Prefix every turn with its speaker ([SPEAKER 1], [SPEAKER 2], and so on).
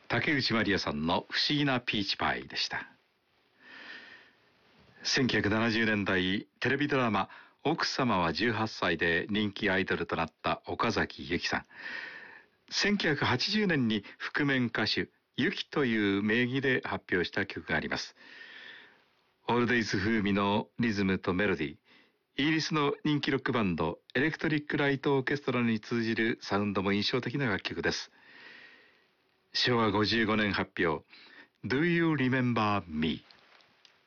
[SPEAKER 1] 竹内まりやさんの不思議なピーチパイでした。1970年代テレビドラマ奥様は18歳で人気アイドルとなった岡崎由紀さん。1980年に覆面歌手由紀という名義で発表した曲があります。オールデイズ風味のリズムとメロディー、イギリスの人気ロックバンドエレクトリックライトオーケストラに通じるサウンドも印象的な楽曲です。昭和55年発表 Do You Remember Me。